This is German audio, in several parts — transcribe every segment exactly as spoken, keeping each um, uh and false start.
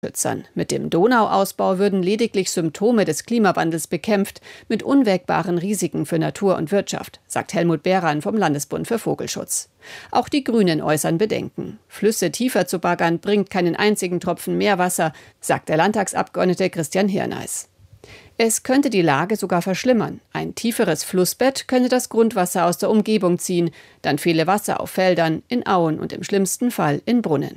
Schützern. Mit dem Donauausbau würden lediglich Symptome des Klimawandels bekämpft, mit unwägbaren Risiken für Natur und Wirtschaft, sagt Helmut Behran vom Landesbund für Vogelschutz. Auch die Grünen äußern Bedenken. Flüsse tiefer zu baggern bringt keinen einzigen Tropfen Meerwasser, sagt der Landtagsabgeordnete Christian Hirneis. Es könnte die Lage sogar verschlimmern. Ein tieferes Flussbett könnte das Grundwasser aus der Umgebung ziehen. Dann fehle Wasser auf Feldern, in Auen und im schlimmsten Fall in Brunnen.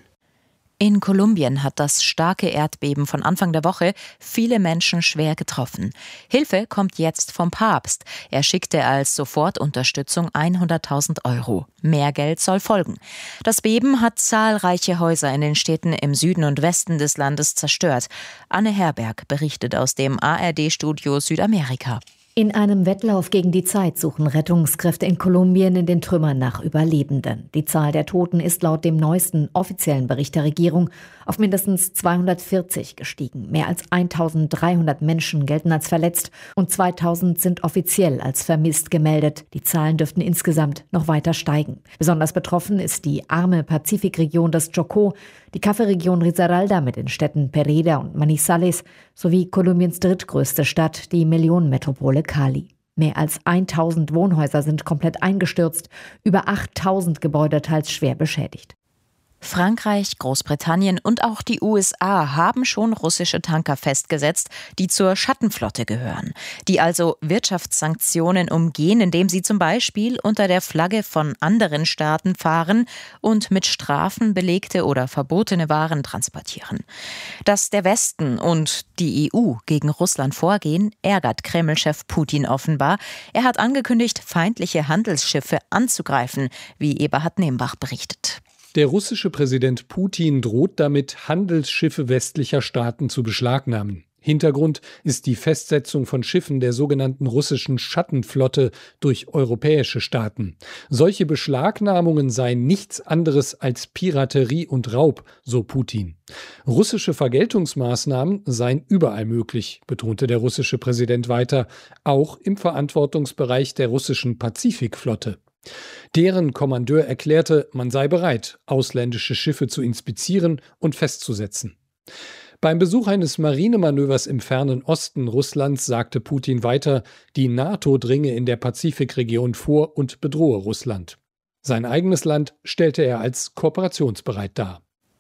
In Kolumbien hat das starke Erdbeben von Anfang der Woche viele Menschen schwer getroffen. Hilfe kommt jetzt vom Papst. Er schickte als Sofortunterstützung hunderttausend Euro. Mehr Geld soll folgen. Das Beben hat zahlreiche Häuser in den Städten im Süden und Westen des Landes zerstört. Anne Herberg berichtet aus dem A R D-Studio Südamerika. In einem Wettlauf gegen die Zeit suchen Rettungskräfte in Kolumbien in den Trümmern nach Überlebenden. Die Zahl der Toten ist laut dem neuesten offiziellen Bericht der Regierung auf mindestens zweihundertvierzig gestiegen. Mehr als eintausenddreihundert Menschen gelten als verletzt und zweitausend sind offiziell als vermisst gemeldet. Die Zahlen dürften insgesamt noch weiter steigen. Besonders betroffen ist die arme Pazifikregion des Chocó, die Kaffeeregion Risaralda mit den Städten Pereira und Manizales sowie Kolumbiens drittgrößte Stadt, die Millionenmetropole Cali. Mehr als tausend Wohnhäuser sind komplett eingestürzt, über achttausend Gebäude teils schwer beschädigt. Frankreich, Großbritannien und auch die U S A haben schon russische Tanker festgesetzt, die zur Schattenflotte gehören, die also Wirtschaftssanktionen umgehen, indem sie zum Beispiel unter der Flagge von anderen Staaten fahren und mit Strafen belegte oder verbotene Waren transportieren. Dass der Westen und die E U gegen Russland vorgehen, ärgert Kreml-Chef Putin offenbar. Er hat angekündigt, feindliche Handelsschiffe anzugreifen, wie Eberhard Nembach berichtet. Der russische Präsident Putin droht damit, Handelsschiffe westlicher Staaten zu beschlagnahmen. Hintergrund ist die Festsetzung von Schiffen der sogenannten russischen Schattenflotte durch europäische Staaten. Solche Beschlagnahmungen seien nichts anderes als Piraterie und Raub, so Putin. Russische Vergeltungsmaßnahmen seien überall möglich, betonte der russische Präsident weiter, auch im Verantwortungsbereich der russischen Pazifikflotte. Deren Kommandeur erklärte, man sei bereit, ausländische Schiffe zu inspizieren und festzusetzen. Beim Besuch eines Marinemanövers im fernen Osten Russlands sagte Putin weiter, die NATO dringe in der Pazifikregion vor und bedrohe Russland. Sein eigenes Land stellte er als kooperationsbereit dar.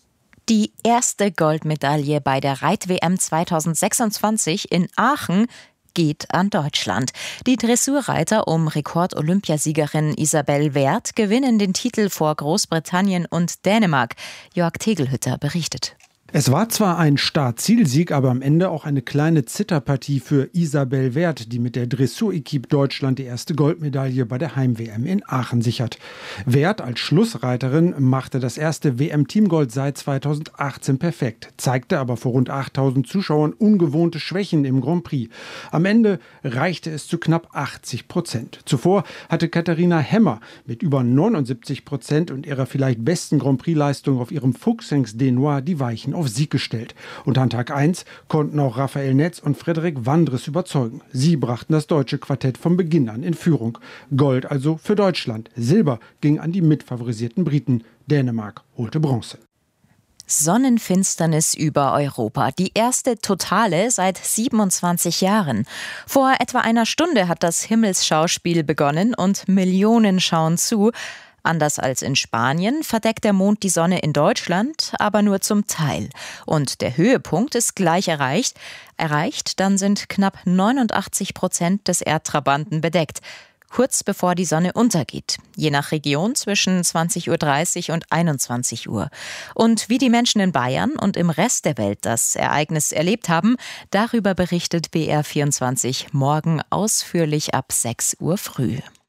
Die erste Goldmedaille bei der Reit-W M zweitausendsechsundzwanzig in Aachen geht an Deutschland. Die Dressurreiter um Rekord-Olympiasiegerin Isabelle Werth gewinnen den Titel vor Großbritannien und Dänemark. Jörg Tegelhütter berichtet. Es war zwar ein Start-Ziel-Sieg, aber am Ende auch eine kleine Zitterpartie für Isabelle Werth, die mit der Dressur-Equipe Deutschland die erste Goldmedaille bei der Heim-W M in Aachen sichert. Werth als Schlussreiterin machte das erste W M-Teamgold seit zweitausendachtzehn perfekt, zeigte aber vor rund achttausend Zuschauern ungewohnte Schwächen im Grand Prix. Am Ende reichte es zu knapp achtzig Prozent. Zuvor hatte Katharina Hemmer mit über neunundsiebzig Prozent und ihrer vielleicht besten Grand Prix-Leistung auf ihrem Fuchsings Denois die Weichen auf Sieg gestellt. Und an Tag eins konnten auch Raphael Netz und Frederik Wandres überzeugen. Sie brachten das deutsche Quartett von Beginn an in Führung. Gold also für Deutschland. Silber ging an die mitfavorisierten Briten. Dänemark holte Bronze. Sonnenfinsternis über Europa. Die erste totale seit siebenundzwanzig Jahren. Vor etwa einer Stunde hat das Himmelsschauspiel begonnen und Millionen schauen zu. Anders als in Spanien verdeckt der Mond die Sonne in Deutschland, aber nur zum Teil. Und der Höhepunkt ist gleich erreicht. Erreicht, dann sind knapp neunundachtzig Prozent des Erdtrabanten bedeckt. Kurz bevor die Sonne untergeht. Je nach Region zwischen zwanzig Uhr dreißig und einundzwanzig Uhr. Und wie die Menschen in Bayern und im Rest der Welt das Ereignis erlebt haben, darüber berichtet B R vierundzwanzig morgen ausführlich ab sechs Uhr früh.